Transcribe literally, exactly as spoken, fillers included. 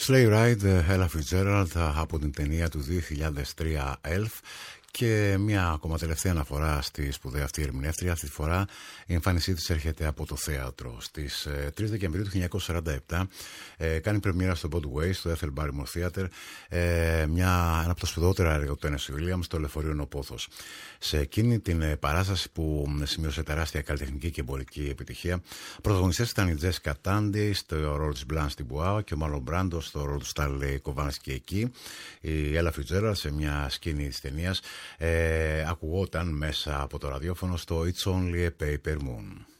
Sleigh Ride, Ella Fitzgerald από την ταινία του δύο χιλιάδες τρία Elf. Και μια ακόμα τελευταία αναφορά στη σπουδαία αυτή ερμηνεύτρια. Αυτή τη φορά η εμφάνισή της έρχεται από το θέατρο. Στις τρεις Δεκεμβρίου του χίλια εννιακόσια σαράντα επτά ε, κάνει πρεμιέρα στο Broadway, στο Ethel Barrymore Theatre, ε, μια, ένα από τα σπουδότερα έργα του Tennessee Williams, το Λεωφορείο Νοπόθος. Σε εκείνη την παράσταση που σημείωσε τεράστια καλλιτεχνική και εμπορική επιτυχία, πρωταγωνιστές ήταν η Jessica Tandy στο ρόλο της Blanche Dubois και ο Marlon Brando στο ρόλο του Stanley Kovanski εκεί. Η Ella Fitzgerald σε μια σκηνή της ταινίας Ε, ακουγόταν μέσα από το ραδιόφωνο στο It's Only a Paper Moon.